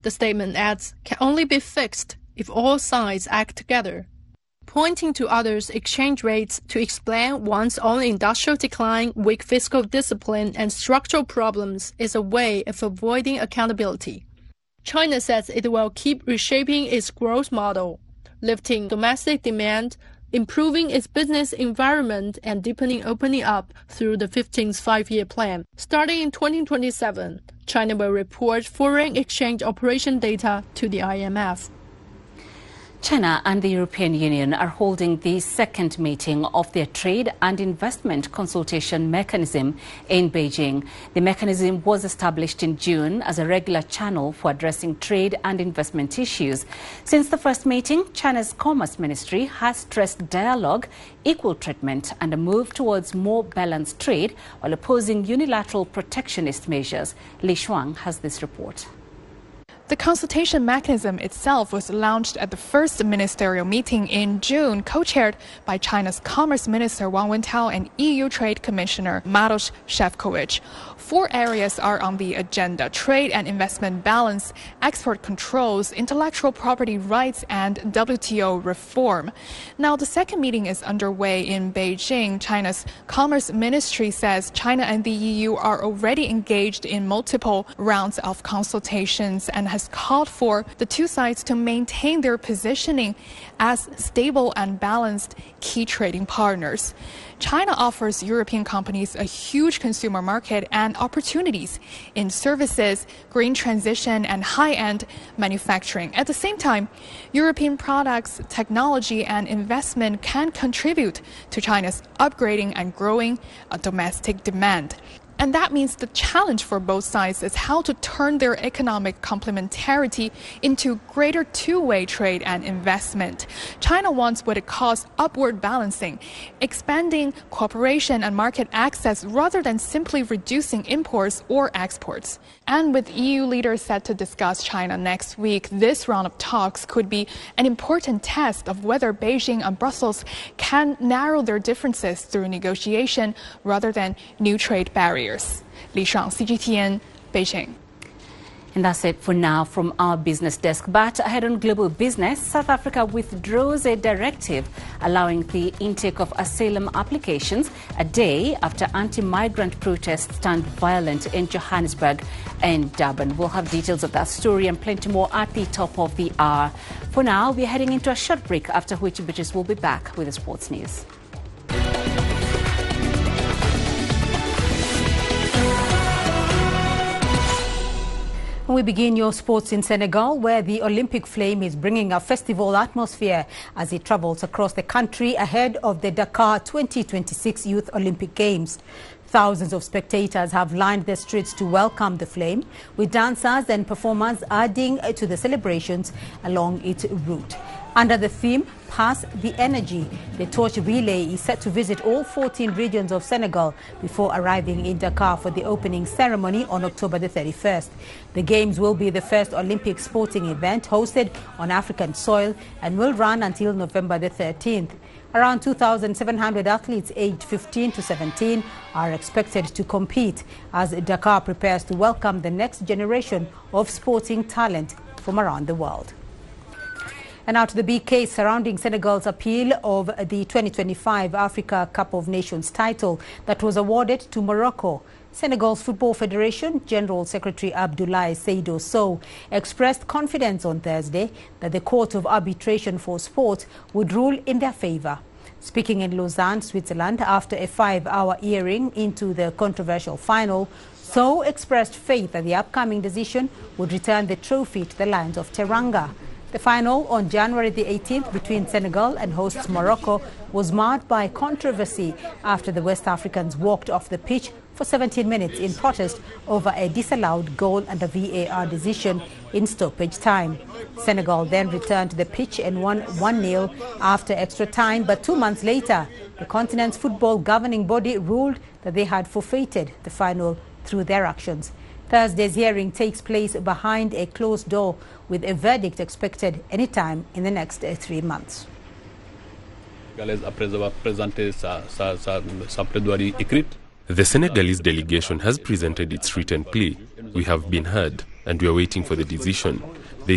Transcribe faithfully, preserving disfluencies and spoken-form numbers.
The statement adds, can only be fixed if all sides act together. Pointing to others' exchange rates to explain one's own industrial decline, weak fiscal discipline, and structural problems is a way of avoiding accountability. China says it will keep reshaping its growth model, lifting domestic demand, improving its business environment, and deepening opening up through the fifteenth Five-Year Plan. Starting in twenty twenty-seven, China will report foreign exchange operation data to the I M F. China and the European Union are holding the second meeting of their trade and investment consultation mechanism in Beijing. The mechanism was established in June as a regular channel for addressing trade and investment issues. Since the first meeting, China's Commerce Ministry has stressed dialogue, equal treatment, and a move towards more balanced trade while opposing unilateral protectionist measures. Li Shuang has this report. The consultation mechanism itself was launched at the first ministerial meeting in June, co-chaired by China's Commerce Minister Wang Wentao and E U Trade Commissioner Maroš Šefčovič. Four areas are on the agenda: trade and investment balance, export controls, intellectual property rights, and W T O reform. Now, the second meeting is underway in Beijing. China's Commerce Ministry says China and the E U are already engaged in multiple rounds of consultations and has called for the two sides to maintain their positioning as stable and balanced key trading partners. China offers European companies a huge consumer market and opportunities in services, green transition, and high-end manufacturing. At the same time, European products, technology, and investment can contribute to China's upgrading and growing uh, domestic demand. And that means the challenge for both sides is how to turn their economic complementarity into greater two-way trade and investment. China wants what it calls upward balancing, expanding cooperation and market access rather than simply reducing imports or exports. And with E U leaders set to discuss China next week, this round of talks could be an important test of whether Beijing and Brussels can narrow their differences through negotiation rather than new trade barriers. Li Shuang, C G T N, Beijing. And that's it for now from our business desk. But ahead on Global Business, South Africa withdraws a directive allowing the intake of asylum applications a day after anti-migrant protests turned violent in Johannesburg and Durban. We'll have details of that story and plenty more at the top of the hour. For now, we're heading into a short break, after which Beatrice will be back with the sports news. We begin your sports in Senegal, where the Olympic flame is bringing a festival atmosphere as it travels across the country ahead of the Dakar twenty twenty-six Youth Olympic Games. Thousands of spectators have lined the streets to welcome the flame, with dancers and performers adding to the celebrations along its route. Under the theme, Pass the Energy, the torch relay is set to visit all fourteen regions of Senegal before arriving in Dakar for the opening ceremony on October the thirty-first. The Games will be the first Olympic sporting event hosted on African soil and will run until November the thirteenth. Around two thousand seven hundred athletes aged fifteen to seventeen are expected to compete as Dakar prepares to welcome the next generation of sporting talent from around the world. And now to the big case surrounding Senegal's appeal of the twenty twenty-five Africa Cup of Nations title that was awarded to Morocco. Senegal's Football Federation General Secretary Abdoulaye Seydou Sow expressed confidence on Thursday that the Court of Arbitration for Sport would rule in their favor. Speaking in Lausanne, Switzerland, after a five-hour hearing into the controversial final, Sow expressed faith that the upcoming decision would return the trophy to the Lions of Teranga. The final on January the eighteenth between Senegal and hosts Morocco was marred by controversy after the West Africans walked off the pitch for seventeen minutes in protest over a disallowed goal and a V A R decision in stoppage time. Senegal then returned to the pitch and won one nil after extra time, but two months later, the continent's football governing body ruled that they had forfeited the final through their actions. Thursday's hearing takes place behind a closed door, with a verdict expected anytime in the next uh, three months. The Senegalese delegation has presented its written plea. We have been heard. and we are waiting for the decision.